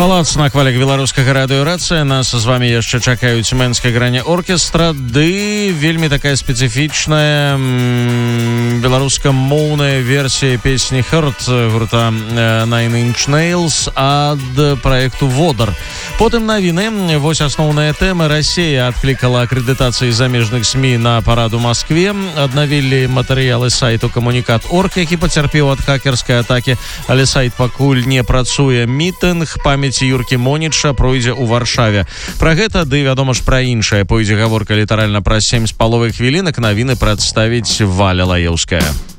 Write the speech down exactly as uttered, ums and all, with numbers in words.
Палац на хвалях беларускага радыёрацыя. Нас з вами яшчэ чакаюць Мэнская граня оркестра, ды вельмі такая спецыфічная беларускамоўная версія песні Hurt гурта Nine Inch Nails ад праекту Водар. Потым навіны. Вось асноўная тэма. Расія адклікала акрэдытацыі замежных СМІ на парад у Маскве. Аднавілі матэрыялы сайту камунікат точка орг, які пацярпеў ад хакерскай атакі, але сайт пакуль не працуе. Мітынг памяці Юркі Моніча пройдзе ў Варшаве. Пра гэта, ды вядома ж пра іншае, пойдзе гаворка літаральна праз сем з паловай хвілінак. Навіны прадставіць Валя Лаеўская.